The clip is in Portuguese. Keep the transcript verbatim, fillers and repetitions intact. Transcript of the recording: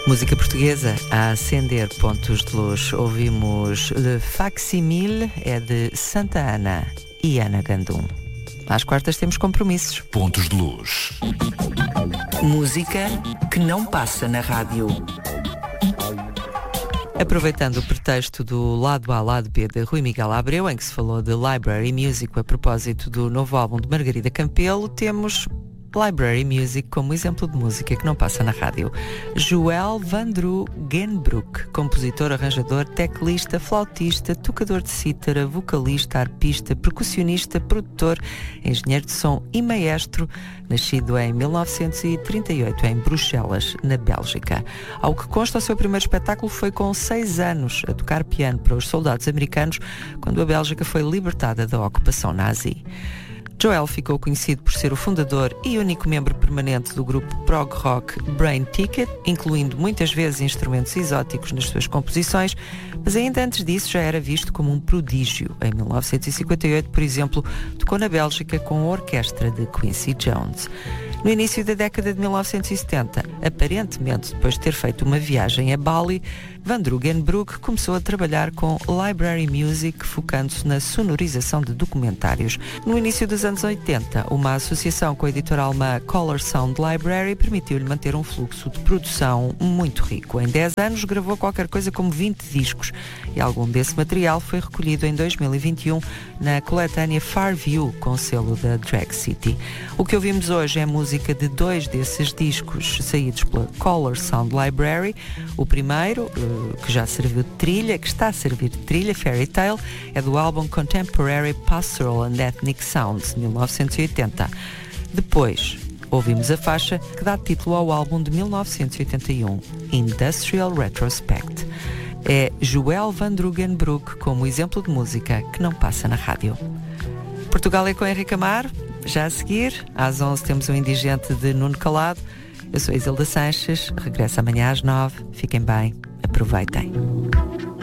Música portuguesa a acender pontos de luz. Ouvimos Le Facsimile, é de Santa Ana e Ana Gandum. Às quartas temos compromissos. Pontos de luz. Música que não passa na rádio. Aproveitando o pretexto do lado A, lado B de Rui Miguel Abreu, em que se falou de Library Music a propósito do novo álbum de Margarida Campelo, temos Library Music como exemplo de música que não passa na rádio. Joël Vandru Genbroek, compositor, arranjador, teclista, flautista, tocador de cítara, vocalista, arpista, percussionista, produtor, engenheiro de som e maestro, nascido em mil novecentos e trinta e oito em Bruxelas, na Bélgica. Ao que consta, o seu primeiro espetáculo foi com seis anos, a tocar piano para os soldados americanos, quando a Bélgica foi libertada da ocupação nazi. Joël ficou conhecido por ser o fundador e único membro permanente do grupo prog rock Brain Ticket, incluindo muitas vezes instrumentos exóticos nas suas composições, mas ainda antes disso já era visto como um prodígio. Em mil novecentos e cinquenta e oito, por exemplo, tocou na Bélgica com a orquestra de Quincy Jones. No início da década de mil novecentos e setenta, aparentemente depois de ter feito uma viagem a Bali, Vandru Genbroek começou a trabalhar com Library Music, focando-se na sonorização de documentários. No início dos anos oitenta, uma associação com a editora alemã Color Sound Library permitiu-lhe manter um fluxo de produção muito rico. Em dez anos gravou qualquer coisa como vinte discos e algum desse material foi recolhido em dois mil e vinte e um na coletânea Far View, com selo da Drag City. O que ouvimos hoje é música de dois desses discos saídos pela Color Sound Library. O primeiro, que já serviu de trilha, que está a servir de trilha, Fairy Tale, é do álbum Contemporary Pastoral and Ethnic Sounds, de mil novecentos e oitenta. Depois, ouvimos a faixa que dá título ao álbum de mil novecentos e oitenta e um, Industrial Retrospect. É Joël Vandru Genbroek como exemplo de música que não passa na rádio. Portugal é com Henrique Amaro. Já a seguir, às onze, temos o Indigente de Nuno Calado. Eu sou a Isilda Sanches, regresso amanhã às nove. Fiquem bem, aproveitem.